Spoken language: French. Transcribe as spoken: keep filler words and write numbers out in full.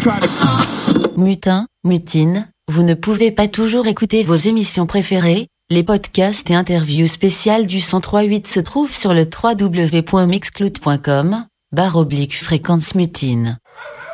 Mutin, mutine, vous ne pouvez pas toujours écouter vos émissions préférées. Les podcasts et interviews spéciales du cent trois virgule huit se trouvent sur le w w w point mixcloud point com, barre oblique fréquence mutine.